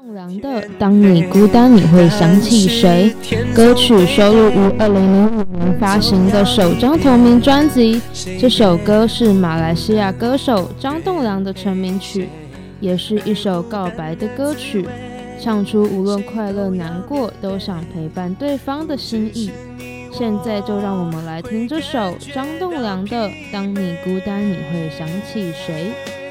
栋梁的《当你孤单你会想起谁》歌曲收录于2005年发行的首张同名专辑。这首歌是马来西亚歌手张栋梁的成名曲，也是一首告白的歌曲，唱出无论快乐难过都想陪伴对方的心意。现在就让我们来听这首张栋梁的《当你孤单你会想起谁》。